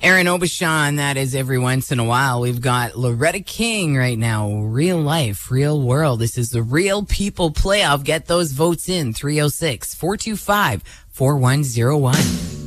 Aaron Obashan, that is every once in a while. We've got Loretta King right now. Real life, real world. This is the Real People Playoff. Get those votes in. 306-425-4101.